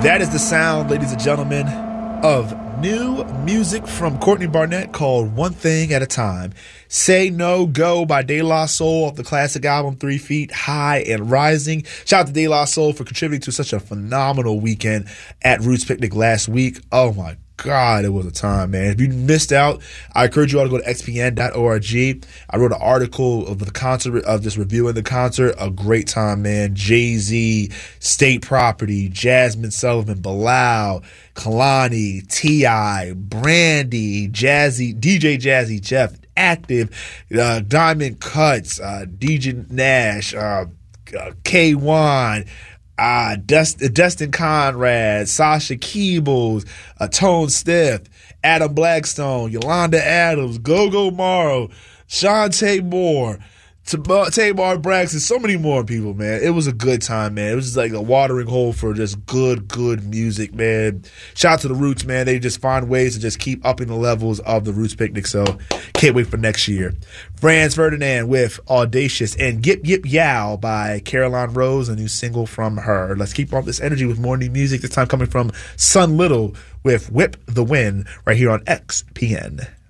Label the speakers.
Speaker 1: That is the sound, ladies and gentlemen, of new music from Courtney Barnett called One Thing at a Time. Say No Go by De La Soul off the classic album 3 Feet High and Rising. Shout out to De La Soul for contributing to such a phenomenal weekend at Roots Picnic last week. Oh my God, it was a time, man. If you missed out, I encourage you all to go to xpn.org. I wrote an article of the concert, of just reviewing the concert. A great time, man. Jay-Z, State Property, Jasmine Sullivan, Bilal, Kalani, T.I., Brandy, Jazzy, DJ Jazzy Jeff, Active, Diamond Cuts, DJ Nash, K1, Dustin Conrad, Sasha Keebles, Tone Stith, Adam Blackstone, Yolanda Adams, Go-Go Morrow, Shantae Moore, Tamar Braxton, so many more people, man. It was a good time, man. It was just like a watering hole for just good music, man. Shout out to the Roots, man. They just find ways to just keep upping the levels of the Roots Picnic, so can't wait for next year. Franz Ferdinand with Audacious and Yip Yip Yow by Caroline Rose, a new single from her. Let's keep up this energy with more new music, this time coming from Sun Little with Whip the Wind right here on XPN.